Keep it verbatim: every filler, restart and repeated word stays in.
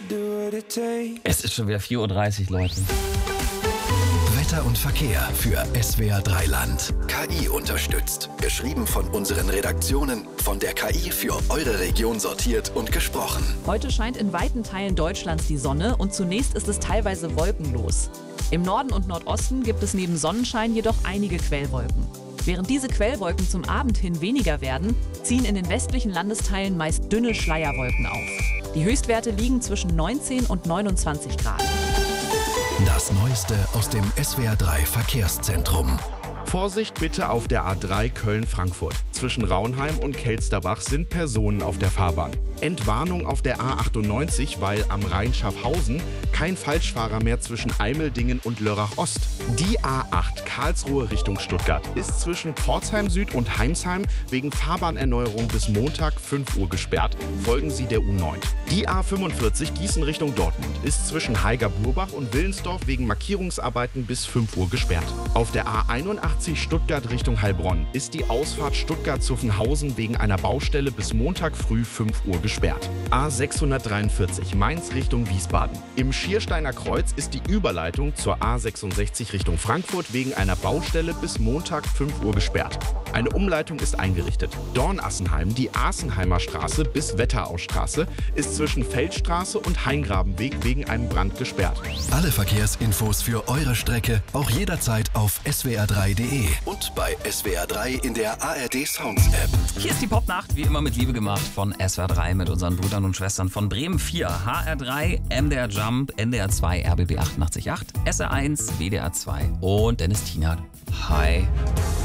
Es ist schon wieder vier Uhr dreißig, Leute. Wetter und Verkehr für S W R drei Land. K I unterstützt. Geschrieben von unseren Redaktionen, von der K I für eure Region sortiert und gesprochen. Heute scheint in weiten Teilen Deutschlands die Sonne und zunächst ist es teilweise wolkenlos. Im Norden und Nordosten gibt es neben Sonnenschein jedoch einige Quellwolken. Während diese Quellwolken zum Abend hin weniger werden, ziehen in den westlichen Landesteilen meist dünne Schleierwolken auf. Die Höchstwerte liegen zwischen neunzehn und neunundzwanzig Grad. Das Neueste aus dem S W R drei Verkehrszentrum. Vorsicht bitte auf der A drei Köln-Frankfurt. Zwischen Raunheim und Kelsterbach sind Personen auf der Fahrbahn. Entwarnung auf der A achtundneunzig, weil am Rhein-Schaffhausen kein Falschfahrer mehr zwischen Eimeldingen und Lörrach-Ost. Die A acht Karlsruhe Richtung Stuttgart ist zwischen Pforzheim Süd und Heimsheim wegen Fahrbahnerneuerung bis Montag fünf Uhr gesperrt. Folgen Sie der U neun. Die A fünfundvierzig Gießen Richtung Dortmund ist zwischen Haiger-Burbach und Willensdorf wegen Markierungsarbeiten bis fünf Uhr gesperrt. Auf der A einundachtzig Stuttgart Richtung Heilbronn ist die Ausfahrt Stuttgart-Zuffenhausen wegen einer Baustelle bis Montag früh fünf Uhr gesperrt. A sechshundertdreiundvierzig Mainz Richtung Wiesbaden. Im Schiersteiner Kreuz ist die Überleitung zur A sechsundsechzig Richtung Frankfurt wegen einer Baustelle bis Montag fünf Uhr gesperrt. Eine Umleitung ist eingerichtet. Dornassenheim, die Asenheimer Straße bis Wetterauststraße, ist zwischen Feldstraße und Haingrabenweg wegen einem Brand gesperrt. Alle Verkehrsinfos für eure Strecke auch jederzeit auf S W R drei punkt de und bei S W R drei in der A R D Sounds App. Hier ist die Popnacht, wie immer mit Liebe gemacht von S W R drei mit unseren Brüdern und Schwestern von Bremen vier, H R drei, M D R Jump, N D R zwei, R B B achtundachtzig Komma acht, S R eins, W D R zwei und Dennis Tienert. Hi.